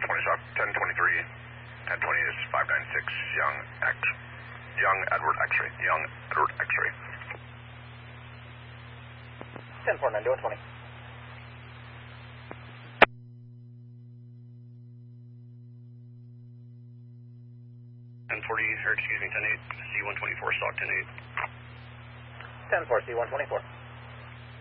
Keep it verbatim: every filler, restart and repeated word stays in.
twenty stock, ten twenty-three, ten twenty is five nine six, Young X, Young Edward X-ray, Young Edward X-ray. ten four nine, doing twenty. ten forty, or excuse me, ten eight, C one twenty-four stock, ten eight. ten four, C one twenty-four.